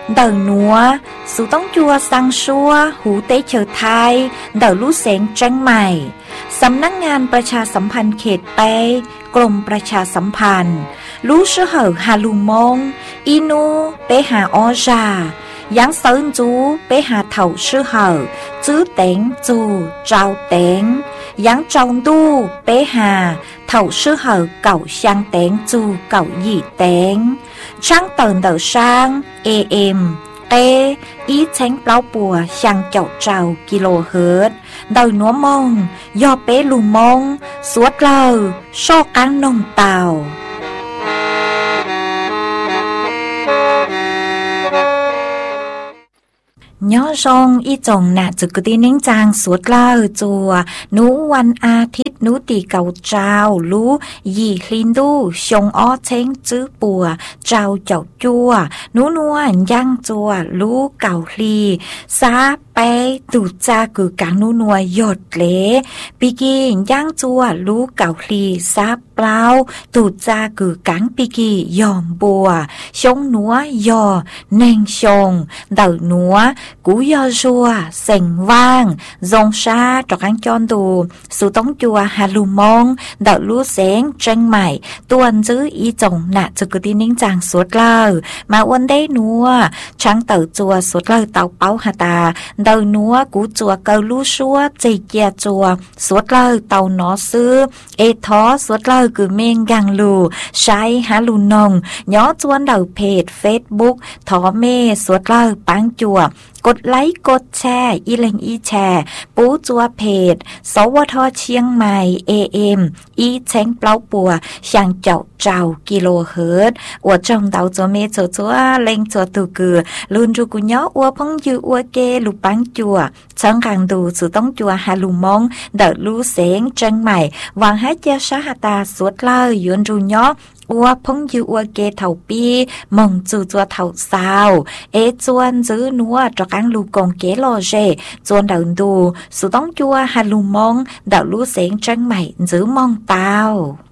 đời núa sự tống chua sang xuaหูเตเฉอไทยเดาลู่เสงเจังใหม่สำนักงานประชาสัมพันธ์เขตเปกรมประชาสัมพันธ์ลู่ชื่อเหอฮาลูมงอีนูเปหาออจายังเซินจูเปหาเถาชื่อเหอจื้อเต็งจูเจ้าเต็งยังจงดูเปหาเถาชื่อเหอเก่าช่างเต็งจูเก่าหยี่เต็งช่างเตินเดอช่างAM tê ý tránh plau bùa sang chậu trào kHz đời núa mông do bé lù mông suốt lờ so cán nông tàu nhớ rong ý chồng nạ trực cứ tin nính trang suốt lờ chùa núวันอาทิตย์นูตีเก่าเจ้ารู้ยี่ลินดูชงอ้อเช้งจื้อปัวเจ้าเจ้าจัวนูนัวย่างจัวรู้เก่าลีซาไปตูจากือกางนูนัวหยดเละปีกีย่างจัวรู้เก่าลีซาเปล่าตูจากือกางปีกียอมบัวชงนัวยอเน่งชงเดานัวกูยอจัวเส็งว่างจงชาจอกอังจอนดูสุต้องจัวฮาลูมงเดาลู่เสงเจังใหม่ตวนจื้ออีจงน่ะจะกตินิ่งจางสวดเล่ามาวันได้นัวช้างเต่าจัวสวดเล่าเต่าเป้าหาตาเดานัวกูจัวเกาลู่ชัวจีเกียจัวสวดเล่าเต่าหนอซื้อเอท้อสวดเล่าคือเมงกังลูใช้ฮาลูนงย้อจวนเดาเพจเฟซบุ๊กทอเมสวดเล่าปังจัวกดไลค์กดแชร์อีเล็งอีแชร์ปูจัวเพจสวทเชียงใหม่ AM อีเช้งเปล่าปัวช่างเจ้าเจ้าkHz อวดจงเดาจัวเมจัวจัวเล็งจัวตูกือลุนจูกุย้ออวพงยืออวเกลูปังจัวช่างกังดูสุต้องจัวฮาลูมงเดาลู่เสงเจังใหม่วางให้เจ้าชาหตาสวดเล่าหยวนจูย้ออัวพงยืออัวเกเถาปีมงจูจัวเถาสาวเอจวนจื้อนัวจกังลูกงเกโลเจจวนเดินดูสุต้องจัวฮาลูมงเดาลู่เสงเจังใหม่จื้อมองเตา